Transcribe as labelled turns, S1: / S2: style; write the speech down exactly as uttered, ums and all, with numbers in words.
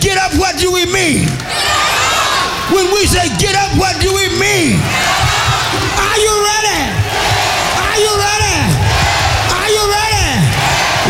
S1: get up, what do we mean? When we say get